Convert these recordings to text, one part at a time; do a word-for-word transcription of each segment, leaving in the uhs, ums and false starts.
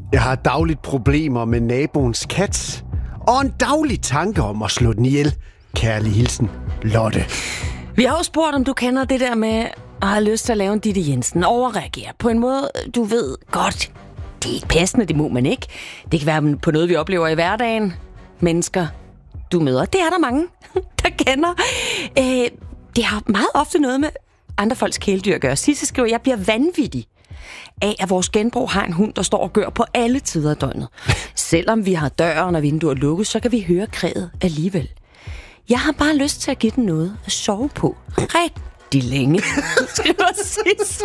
Jeg har dagligt problemer med naboens kat. Og en daglig tanke om at slå den ihjel. Kærlig hilsen, Lotte. Vi har jo spurgt, om du kender det der med at have lyst til at lave en Ditte Jensen. Overreagere på en måde, du ved godt. Det er ikke passende, det må man ikke. Det kan være på noget, vi oplever i hverdagen. Mennesker, du møder. Det er der mange, der kender. Øh, det har meget ofte noget med andre folks kæledyr at gøre. Sidste skriver, jeg bliver vanvittig af, at vores genbrug har en hund, der står og gør på alle tider af døgnet. Selvom vi har døren og vinduer lukket, så kan vi høre kræget alligevel. Jeg har bare lyst til at give den noget at sove på. Rigtig længe, skriver Sisse.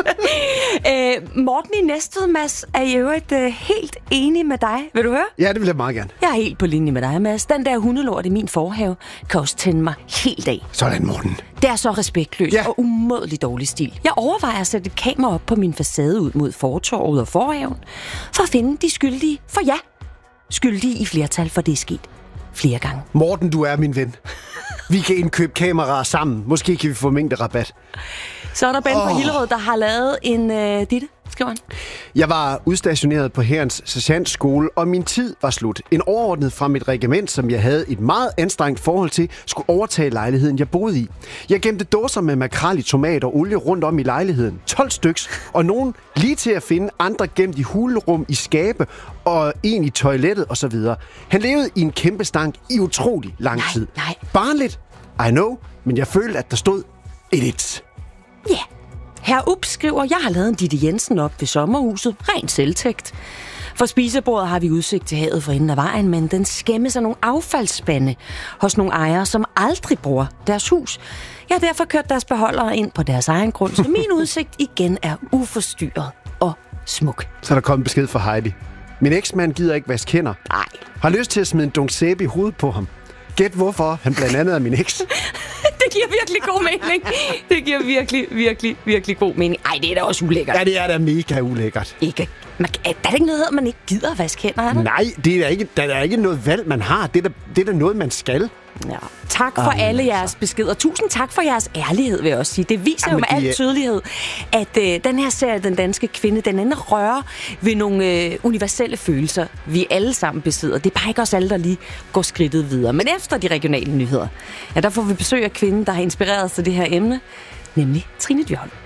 øh, Morten i Næstved, Mads, er i øvrigt øh, helt enig med dig. Vil du høre? Ja, det vil jeg meget gerne. Jeg er helt på linje med dig, Mads. Den der hundelort i min forhave kan også tænde mig helt af. Sådan, Morten. Det er så respektløst ja. og umådelig dårlig stil. Jeg overvejer at sætte et kamera op på min facade ud mod fortorvet og forhaven, for at finde de skyldige. For ja, skyldige i flertal, for det er sket flere gange. Morten, du er min ven. Vi kan indkøbe kameraer sammen. Måske kan vi få mængderabat. Så er der Ben oh. fra Hillerød, der har lavet en øh, Ditte, skriver han. Jeg var udstationeret på Hærens sergeantskole, og min tid var slut. En overordnet fra mit regiment, som jeg havde et meget anstrengt forhold til, skulle overtage lejligheden, jeg boede i. Jeg gemte dåser med makrel i tomat og olie rundt om i lejligheden. tolv styks, og nogen lige til at finde, andre gemt i hulrum i skabe, og en i toilettet osv. Han levede i en kæmpe stank i utrolig lang nej, tid. Nej. Barnligt, I know, men jeg følte, at der stod et et. Ja. Yeah. Herr Ups skriver, jeg har lavet en Ditte Jensen op ved sommerhuset. Rent selvtægt. For spisebordet har vi udsigt til havet for enden af vejen, men den skæmmes af nogle affaldsspande hos nogle ejere, som aldrig bruger deres hus. Jeg har derfor kørt deres beholdere ind på deres egen grund, så min udsigt igen er uforstyrret og smuk. Så er der kommet besked fra Heidi. Min eksmand gider ikke vaske hænder. Nej. Har lyst til at smide en dunk sæbe i hovedet på ham. Gæt hvorfor han blandt andet er min eks. Det giver virkelig god mening. Det giver virkelig, virkelig, virkelig god mening. Ej, det er da også ulækkert. Ja, det er da mega ulækkert. Ikke. Man, er der ikke noget, man ikke gider at vaske hænder, er der? Nej, det er da ikke, der er ikke noget valg, man har. Det er da, det er da noget, man skal. Ja. Tak for Ej, alle jeres altså. beskeder. Tusind tak for jeres ærlighed, vil jeg også sige. Det viser Jamen, jo med de... al tydelighed, at øh, den her serie, Den Danske Kvinde, den ender rører ved nogle øh, universelle følelser, vi alle sammen besidder. Det er bare ikke os alle, der lige går skridtet videre. Men efter de regionale nyheder, ja, der får vi besøg af kvinden, der har inspireret os til det her emne, nemlig Trine Dyrholm.